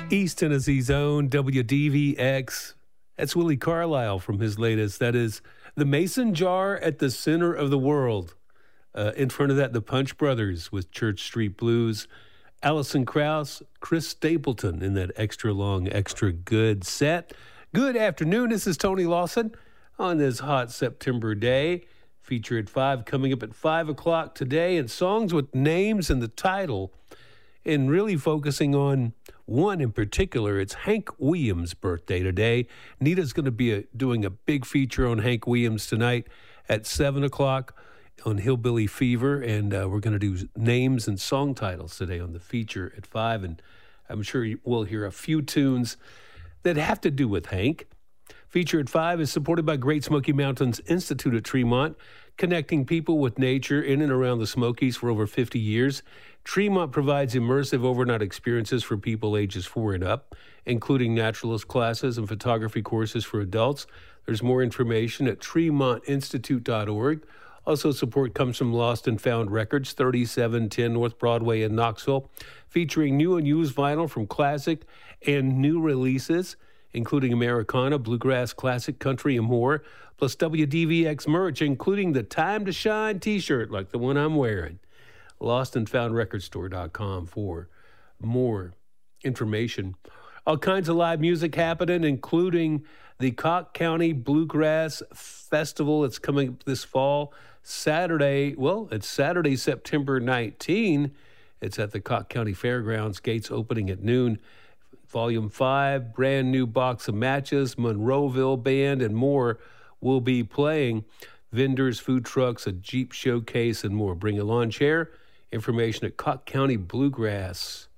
East Tennessee's own WDVX. That's Willie Carlisle from his latest. That is The Mason Jar at the Center of the World. In front of that, the Punch Brothers with Church Street Blues. Alison Krauss, Chris Stapleton in that extra long, extra good set. Good afternoon. This is Tony Lawson on this hot September day. Feature at 5 coming up at 5 o'clock today. And songs with names in the title. And really focusing on one in particular. It's Hank Williams' birthday today. Nita's going to be doing a big feature on Hank Williams tonight at 7 o'clock on Hillbilly Fever. And we're going to do names and song titles today on the feature at 5. And I'm sure we'll hear a few tunes that have to do with Hank. Feature at 5 is supported by Great Smoky Mountains Institute at Tremont, connecting people with nature in and around the Smokies for over 50 years. Tremont provides immersive overnight experiences for people ages 4 and up, including naturalist classes and photography courses for adults. There's more information at tremontinstitute.org. Also, support comes from Lost and Found Records, 3710 North Broadway in Knoxville, featuring new and used vinyl from classic and new releases, including Americana, bluegrass, classic, country, and more, plus WDVX merch, including the Time to Shine t-shirt like the one I'm wearing. LostandFoundRecordStore.com for more information. All kinds of live music happening, including the Cocke County Bluegrass Festival. It's coming up this fall. It's Saturday, September 19. It's at the Cocke County Fairgrounds, gates opening at noon. Volume 5, brand new box of matches, Monroeville Band, and more will be playing. Vendors, food trucks, a Jeep showcase, and more. Bring a lawn chair. Information at Cocke County Bluegrass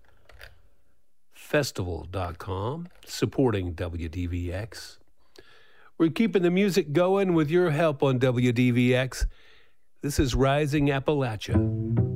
Festival.com, supporting WDVX. We're keeping the music going with your help on WDVX. This is Rising Appalachia.